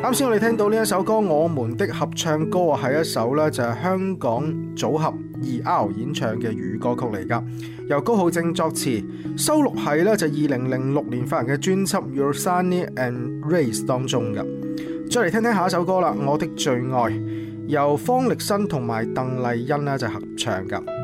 啱先我哋聽到呢一首歌，我們的合唱歌係一首呢就係香港組合2R 演唱嘅粵語歌曲嚟㗎，由高浩正作詞，收錄喺呢就2006年發行嘅專輯《Your Sunny and Rays》當中㗎。再嚟聽聽下一首歌啦，《我的最愛》，由方力申同埋鄧麗欣呢就合唱㗎。